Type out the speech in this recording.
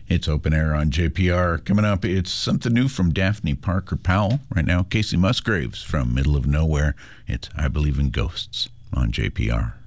It's Open Air on JPR. Coming up, it's something new from Daphne Parker Powell. Right now, Casey Musgraves from Middle of Nowhere. It's I Believe in Ghosts on JPR.